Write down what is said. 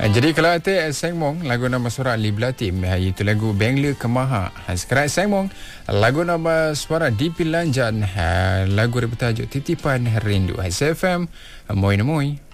Jadi kalau ada Sengmong lagu nama suara Ali Blatim iaitu lagu Bengla Kemaha. Sekarang Sengmong lagu nama suara Dipi Lanjan lagu bertajuk Titipan Rindu. SFM Moi.